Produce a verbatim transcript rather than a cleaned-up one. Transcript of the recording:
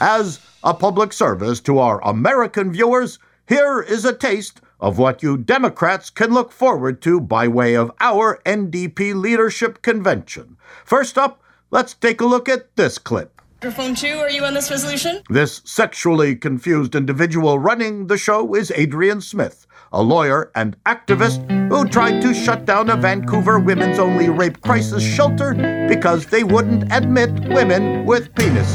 As a public service to our American viewers, here is a taste of what you Democrats can look forward to by way of our N D P Leadership Convention. First up, let's take a look at this clip. Microphone two, are you on this resolution? This sexually confused individual running the show is Adrian Smith, a lawyer and activist who tried to shut down a Vancouver women's-only rape crisis shelter because they wouldn't admit women with penises.